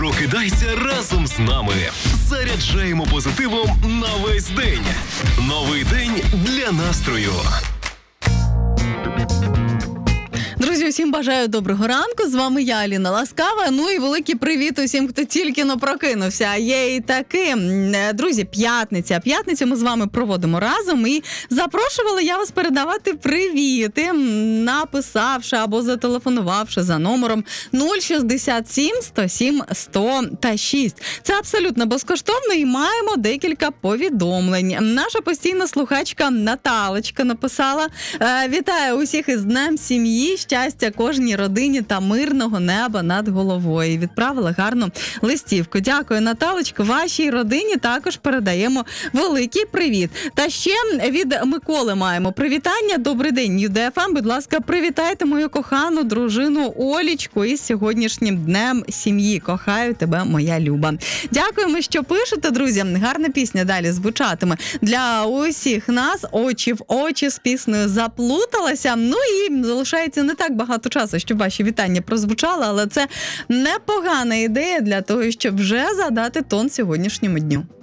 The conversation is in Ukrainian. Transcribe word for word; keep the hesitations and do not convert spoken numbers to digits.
Прокидайся разом з нами. Заряджаємо позитивом на весь день. Новий день для настрою. Друзі, усім бажаю доброго ранку. З вами я, Аліна Ласкава. Ну і великий привіт усім, хто тільки-но прокинувся. Є і таки. Друзі, п'ятниця. П'ятницю ми з вами проводимо разом. І запрошувала я вас передавати привіти, написавши або зателефонувавши за номером нуль шістдесят сім сто сім сто шість. Це абсолютно безкоштовно і маємо декілька повідомлень. Наша постійна слухачка Наталочка написала: «Вітаю усіх із Днем сім'ї, щастя кожній родині та мирного неба над головою». Відправила гарну листівку. Дякую, Наталочко. Вашій родині також передаємо великий привіт. Та ще від Миколи маємо привітання. Добрий день, Ю Де Еф Ем. Будь ласка, привітайте мою кохану дружину Олічку із сьогоднішнім Днем сім'ї. Кохаю тебе, моя Люба. Дякуємо, що пишете, друзі. Гарна пісня далі звучатиме для усіх нас. Очі в очі з піснею заплуталася. Ну і залишається не так багато часу, щоб ваші вітання прозвучали, але це непогана ідея для того, щоб вже задати тон сьогоднішньому дню.